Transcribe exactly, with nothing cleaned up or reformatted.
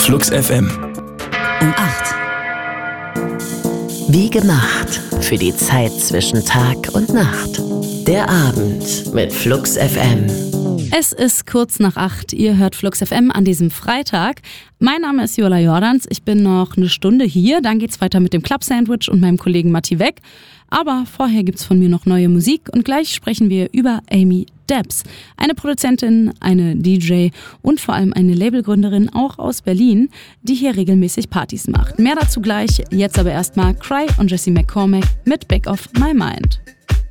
Flux F M. Um acht. Wie gemacht für die Zeit zwischen Tag und Nacht. Der Abend mit Flux F M. Es ist kurz nach acht, ihr hört Flux F M an diesem Freitag. Mein Name ist Jola Jordans, ich bin noch eine Stunde hier, dann geht's weiter mit dem Club Sandwich und meinem Kollegen Matti Weck. Aber vorher gibt's von mir noch neue Musik und gleich sprechen wir über Amy Debs. Eine Produzentin, eine D J und vor allem eine Labelgründerin, auch aus Berlin, die hier regelmäßig Partys macht. Mehr dazu gleich, jetzt aber erstmal Cry und Jessie McCormack mit Back of My Mind.